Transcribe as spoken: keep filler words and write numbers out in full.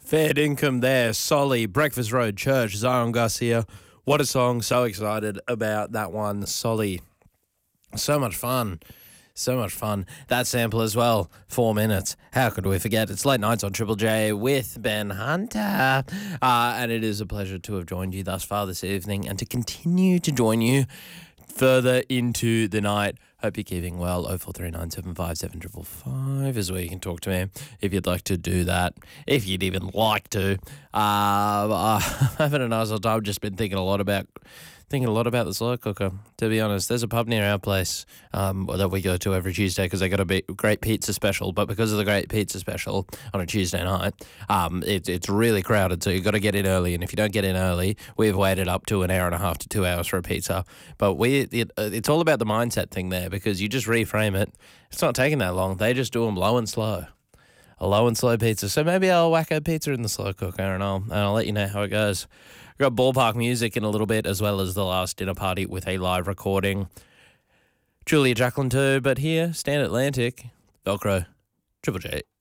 Fair income there. Solly, Breakfast Road Church, Zion Garcia. What a song. So excited about that one. Solly. So much fun. So much fun. That sample as well. Four minutes. How could we forget? It's late nights on Triple J with Ben Hunter. Uh, and it is a pleasure to have joined you thus far this evening and to continue to join you further into the night. Hope you're keeping well. oh four three nine seven five seven five five is where you can talk to me if you'd like to do that, if you'd even like to. Uh, I'm having a nice old time. Just been thinking a lot about thinking a lot about the slow cooker, to be honest. There's a pub near our place um, that we go to every Tuesday because they got a bit, great pizza special. But because of the great pizza special on a Tuesday night, um, it, it's really crowded, so you've got to get in early. And if you don't get in early, we've waited up to an hour and a half to two hours for a pizza. But we it, it's all about the mindset thing there, because you just reframe it. It's not taking that long. They just do them low and slow. A low and slow pizza. So maybe I'll whack a pizza in the slow cooker and I'll, and I'll let you know how it goes. We've got ballpark music in a little bit, as well as the last dinner party with a live recording. Julia Jacqueline too, but here, Stand Atlantic, Velcro, Triple J.